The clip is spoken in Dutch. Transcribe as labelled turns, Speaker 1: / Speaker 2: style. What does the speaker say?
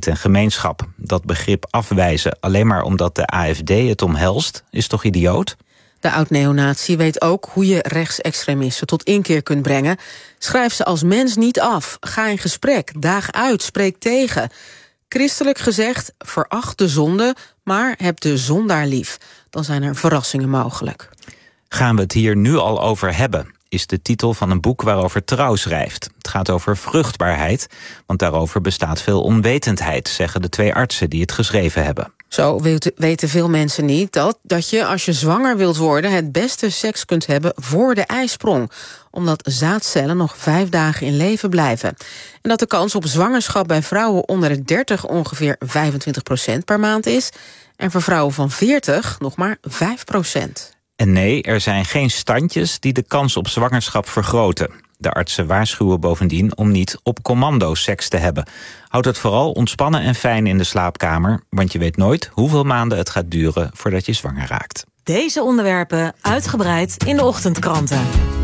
Speaker 1: vrijheid en gemeenschap. Dat begrip afwijzen alleen maar omdat de AFD het omhelst, is toch idioot?
Speaker 2: De oud-neonazi weet ook hoe je rechtsextremisten tot inkeer kunt brengen. Schrijf ze als mens niet af. Ga in gesprek, daag uit, spreek tegen. Christelijk gezegd, veracht de zonde, maar heb de zondaar lief. Dan zijn er verrassingen mogelijk.
Speaker 1: Gaan we het hier nu al over hebben, is de titel van een boek waarover Trouw schrijft. Het gaat over vruchtbaarheid, want daarover bestaat veel onwetendheid, zeggen de 2 artsen die het geschreven hebben.
Speaker 2: Zo weten veel mensen niet dat je, als je zwanger wilt worden, het beste seks kunt hebben voor de eisprong. Omdat zaadcellen nog 5 dagen in leven blijven. En dat de kans op zwangerschap bij vrouwen onder de 30 ongeveer 25% per maand is. En voor vrouwen van 40 nog maar 5%.
Speaker 1: En nee, er zijn geen standjes die de kans op zwangerschap vergroten. De artsen waarschuwen bovendien om niet op commando seks te hebben. Houd het vooral ontspannen en fijn in de slaapkamer, want je weet nooit hoeveel maanden het gaat duren voordat je zwanger raakt.
Speaker 3: Deze onderwerpen uitgebreid in de ochtendkranten.